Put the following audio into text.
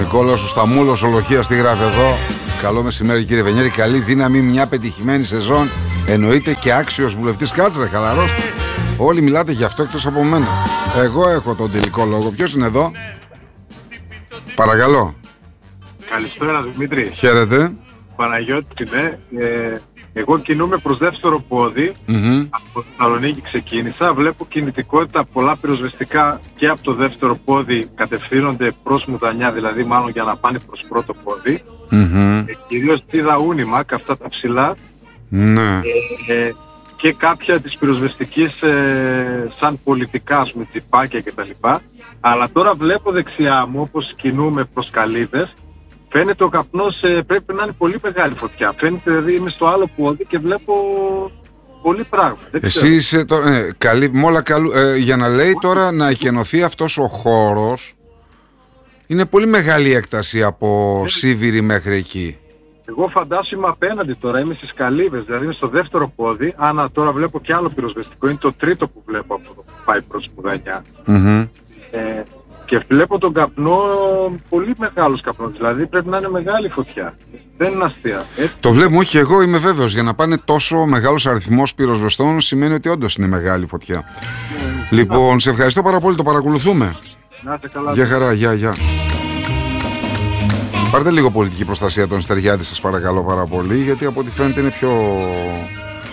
Νικόλαος ο Σταμούλος, Ολοχίας τι γράφει εδώ. Καλό μεσημέρι κύριε Βενιέρη, καλή δύναμη, μια πετυχημένη σεζόν. Εννοείται και άξιος βουλευτής. Κάτσε ρε, χαλαρώστε. Όλοι μιλάτε γι' αυτό εκτός από μένα. Εγώ έχω τον τελικό λόγο. Ποιος είναι εδώ? Παρακαλώ. Καλησπέρα Δημήτρη. Χαίρετε. Παναγιώτης είμαι. Εγώ κινούμαι προς δεύτερο πόδι. Από Θεσσαλονίκη ξεκίνησα. Βλέπω κινητικότητα, πολλά πυροσβεστικά και από το δεύτερο πόδι κατευθύνονται προς Μουδανιά, δηλαδή μάλλον για να πάνε προς πρώτο πόδι. Κυρίως είδα Ούνιμακ, αυτά τα ψηλά. Ναι. Και κάποια της πυροσβεστικής σαν πολιτικά, ας πούμε, τσιπάκια κτλ. Αλλά τώρα βλέπω δεξιά μου, όπως κινούμε προς Καλύβες, φαίνεται ο καπνός, πρέπει να είναι πολύ μεγάλη φωτιά. Φαίνεται, δηλαδή είμαι στο άλλο πόδι και βλέπω πολύ πράγμα. Εσύ είσαι τώρα, για να λέει τώρα να εκενωθεί αυτός ο χώρος, είναι πολύ μεγάλη έκταση από Σίβηρη μέχρι εκεί. Εγώ φαντάσου είμαι απέναντι τώρα, είμαι στις Καλύβες, δηλαδή είμαι στο δεύτερο πόδι. Άνα τώρα βλέπω και άλλο πυροσβεστικό, είναι το τρίτο που βλέπω από το που πάει προς Μουδανιά. Και βλέπω τον καπνό, πολύ μεγάλος καπνός, δηλαδή πρέπει να είναι μεγάλη φωτιά. Δεν είναι αστεία. Το βλέπω, όχι, εγώ είμαι βέβαιος, για να πάνε τόσο μεγάλος αριθμός πυροσβεστών σημαίνει ότι όντως είναι μεγάλη φωτιά. Λοιπόν, σε ευχαριστώ πάρα πολύ, το παρακολουθούμε. Να είστε καλά. Γεια χαρά, γεια. Πάρτε λίγο πολιτική προστασία των Στεριάδη σας παρακαλώ πάρα πολύ, γιατί από ό,τι φαίνεται είναι πιο